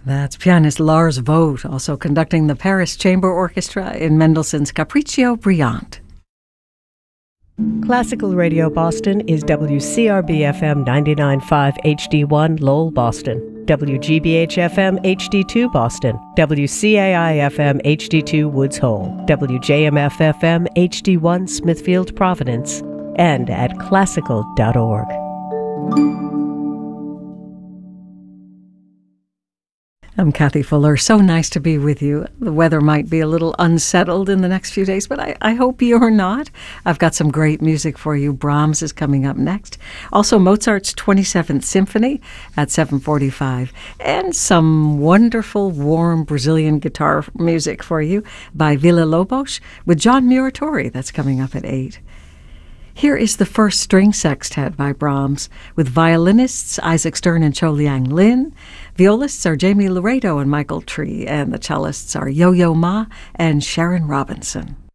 That's pianist Lars Vogt, also conducting the Paris Chamber Orchestra in Mendelssohn's Capriccio Brillante. Classical Radio Boston is WCRB-FM 99.5 HD1 Lowell, Boston, WGBH-FM HD2 Boston, WCAI-FM HD2 Woods Hole, WJMF-FM HD1 Smithfield, Providence, and at classical.org. I'm Kathy Fuller. So nice to be with you. The weather might be a little unsettled in the next few days, but I hope you're not. I've got some great music for you. Brahms is coming up next. Also, Mozart's 27th Symphony at 7:45. And some wonderful, warm Brazilian guitar music for you by Villa-Lobos with John Muratori. That's coming up at 8. Here is the first string sextet by Brahms, with violinists Isaac Stern and Cho Liang Lin. Violists are Jamie Laredo and Michael Tree, and the cellists are Yo-Yo Ma and Sharon Robinson.